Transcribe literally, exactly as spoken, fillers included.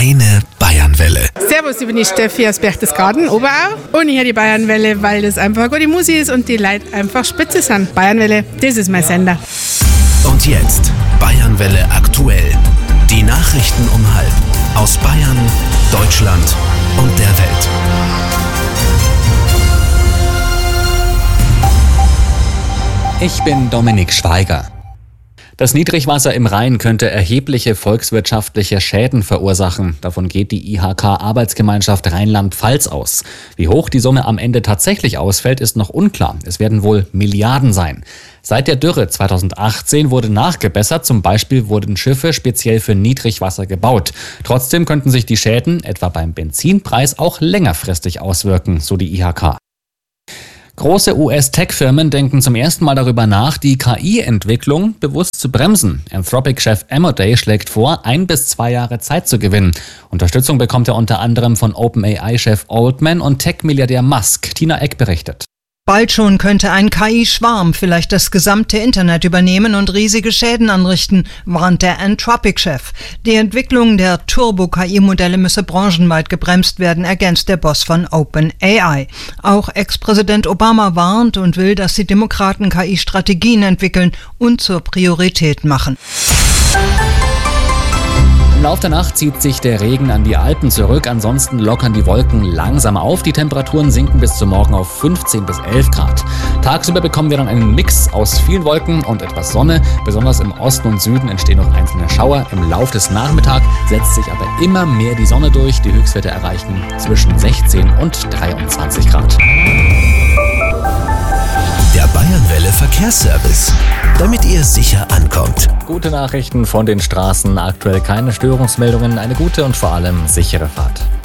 Deine Bayernwelle. Servus, ich bin die Steffi aus Berchtesgaden, Oberau. Und ich höre die Bayernwelle, weil das einfach eine gute Musik ist und die Leute einfach spitze sind. Bayernwelle, das ist mein Sender. Und jetzt Bayernwelle aktuell. Die Nachrichten um halb aus Bayern, Deutschland und der Welt. Ich bin Dominik Schweiger. Das Niedrigwasser im Rhein könnte erhebliche volkswirtschaftliche Schäden verursachen. Davon geht die I H K-Arbeitsgemeinschaft Rheinland-Pfalz aus. Wie hoch die Summe am Ende tatsächlich ausfällt, ist noch unklar. Es werden wohl Milliarden sein. Seit der Dürre zweitausendachtzehn wurde nachgebessert. Zum Beispiel wurden Schiffe speziell für Niedrigwasser gebaut. Trotzdem könnten sich die Schäden, etwa beim Benzinpreis, auch längerfristig auswirken, so die I H K. Große U S-Tech-Firmen denken zum ersten Mal darüber nach, die K I-Entwicklung bewusst zu bremsen. Anthropic-Chef Amodei schlägt vor, ein bis zwei Jahre Zeit zu gewinnen. Unterstützung bekommt er unter anderem von OpenAI-Chef Altman und Tech-Milliardär Musk. Tina Eck berichtet. Bald schon könnte ein K I-Schwarm vielleicht das gesamte Internet übernehmen und riesige Schäden anrichten, warnt der Anthropic-Chef. Die Entwicklung der Turbo-K I-Modelle müsse branchenweit gebremst werden, ergänzt der Boss von OpenAI. Auch Ex-Präsident Obama warnt und will, dass die Demokraten K I-Strategien entwickeln und zur Priorität machen. Im Laufe der Nacht zieht sich der Regen an die Alpen zurück, ansonsten lockern die Wolken langsam auf. Die Temperaturen sinken bis zum Morgen auf fünfzehn bis elf Grad. Tagsüber bekommen wir dann einen Mix aus vielen Wolken und etwas Sonne. Besonders im Osten und Süden entstehen noch einzelne Schauer. Im Laufe des Nachmittags setzt sich aber immer mehr die Sonne durch. Die Höchstwerte erreichen zwischen sechzehn und dreiundzwanzig Grad. Der Bayernwelle Verkehrsservice, damit ihr sicher ankommt. Gute Nachrichten von den Straßen, aktuell keine Störungsmeldungen, eine gute und vor allem sichere Fahrt.